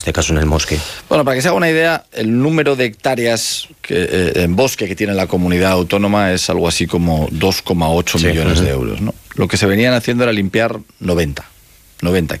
este caso en el Mosque. Bueno, para que se haga una idea, el número de hectáreas en bosque que tiene la comunidad autónoma es algo así como 2,8 millones de euros, ¿no? Lo que se venían haciendo era limpiar 90